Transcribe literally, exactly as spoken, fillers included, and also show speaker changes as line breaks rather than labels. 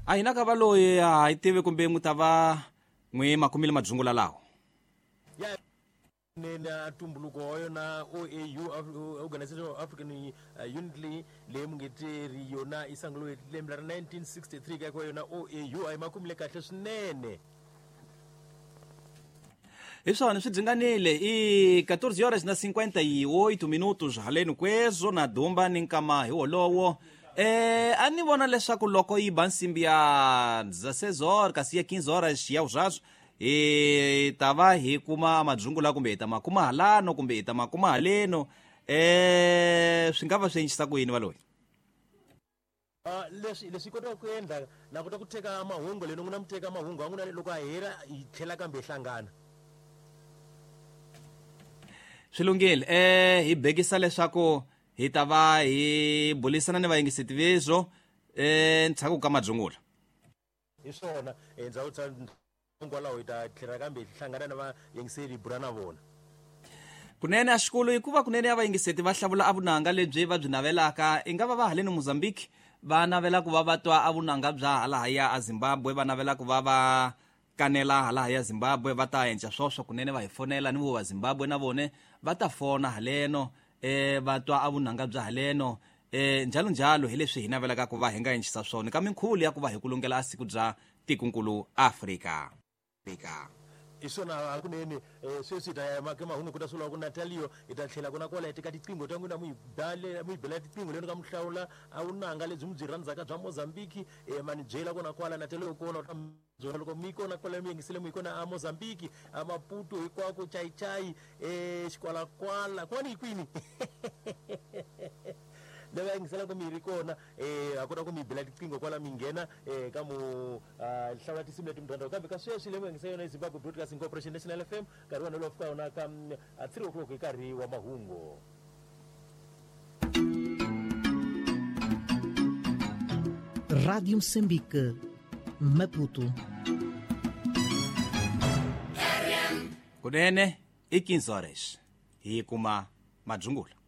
a hina ka va loyi a hi tivi kumbe n'wi ta va n'wi makumile majungula lawo
ya na tumbuluko hoyo na O A U, Organization of African Unity, le mungeteri yona isanglo lemla nineteen sixty-three ka kwa yona O A U ay makumile kahle swinene.
Hi swona swi dzinganile i fourteen horas na fifty-eight minutos haleni kwezo na dumba ni nkama hi wolowo eh a ni vona leswaku loko yi ba nsimbi ya dezesseis horas kasi ya quinze horas ya uzazwo e tava hi kuma majungula kumbe ta makuma halano kumbe ta makuma haleno eh swi nga va swi endlisa ku yini valoyi
ah leswi leswi kota ku endla na kota ku teka mahungu leno nguna muteka mahungu anguna loko a hera yi tlhela kambe hlangana
swilungile eh hi bekisa leswaku hi ta va hi bulisana ni vayingiseti vezwo eh ntshaku ka majungula
hi swona endzhaku tsa ngwalaho ita tlhela kambe hlangana na vayingiseri burana vona
kunene a xikulu hikuva kunene ya vayingiseti va hlavula avunanga lebyi va byi navelaka i nga va va haleni Mozambique va navela ku va va twa avunanga bya halahaya a Zimbabwe va navela ku va va kanela halahaya Zimbabwe va ta endla swoswo kunene va hi fonela ni vo va Zimbabwe na vone va ta fona haleno eh va twa avunanga bya haleno eh njalo njalo hi leswi hi navelaka ku va hi nga endlisa swona ka minkhulu ya ku va hi kulungela a siku bya tikunkulu Afrika Afrika
isona hakunene sweswi ta makema hungu kuta sula kuna taliyo itathlela kuna kwala etika tiqingo tangu na muyibale muyibela tiqingo leno kamhlawula awunanga lezi mdziranza ka bya Mozambique e manijela kuna kwala na telo kona zona loko miko na kwala mingisile miko na Mozambique amaputo ikwako chai chai e xikwala kwala kwani kwini Deva ngisela ko mirikona eh akona ko mibela tiqingo kwala mingena eh kamu hlawula tisimle timndando kambe ka sweswi lemo ngisayona iZimbabwe Broadcasting Corporation National F M karwana lo fika ona ka three o'clock ikari wa mahungu
Rádio Moçambique, Maputo.
kunene i quinze horas hi kuma majungula